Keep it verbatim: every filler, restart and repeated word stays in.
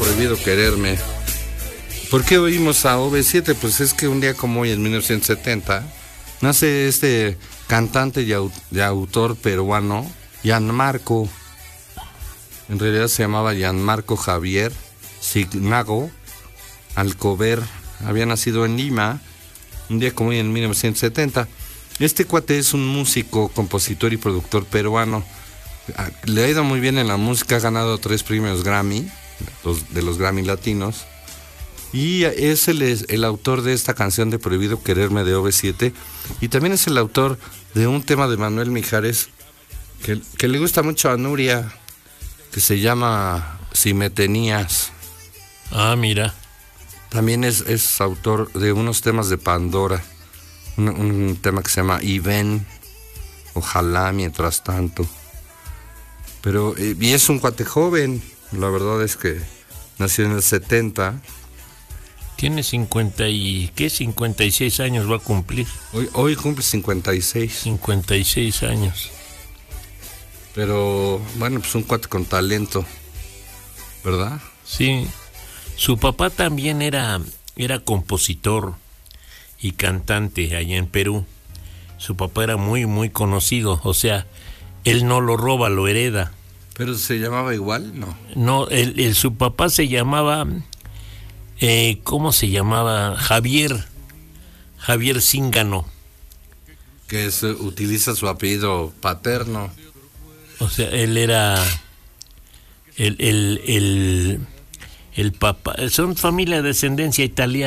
Prohibido Quererme. ¿Por qué oímos a O V siete? Pues es que un día como hoy, en mil novecientos setenta, nace este cantante y, au- y autor peruano, Gianmarco. En realidad se llamaba Gianmarco Javier Signago Alcover. Había nacido en Lima, un día como hoy, en mil novecientos setenta. Este cuate es un músico, compositor y productor peruano. Le ha ido muy bien en la música, ha ganado tres premios Grammy, los, de los Grammy latinos. Y es el, el autor de esta canción de Prohibido Quererme de O V siete. Y también es el autor de un tema de Manuel Mijares que, que le gusta mucho a Nuria, que se llama Si me tenías. Ah, mira. También es, es autor de unos temas de Pandora. Un, un tema que se llama Y ven, ojalá, mientras tanto. Pero, eh, y es un cuate joven. La verdad es que nació en el setenta. Tiene cincuenta y... ¿qué? cincuenta y seis años va a cumplir. Hoy, hoy cumple cincuenta y seis. cincuenta y seis años. Pero, bueno, pues un cuate con talento, ¿verdad? Sí. Su papá también era, era compositor y cantante allá en Perú. Su papá era muy, muy conocido. O sea, él no lo roba, lo hereda. ¿Pero se llamaba igual? No. No, el, el, su papá se llamaba... Eh, ¿cómo se llamaba? Javier, Javier Zíngano. Que es, utiliza su apellido paterno. O sea, él era el, el, el, el papá, son familia de descendencia italiana.